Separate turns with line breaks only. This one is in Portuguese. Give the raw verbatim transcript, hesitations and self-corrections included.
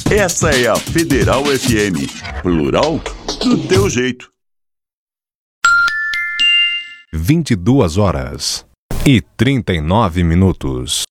Essa é a Federal F M. Plural do teu jeito.
vinte e duas horas e trinta e nove minutos.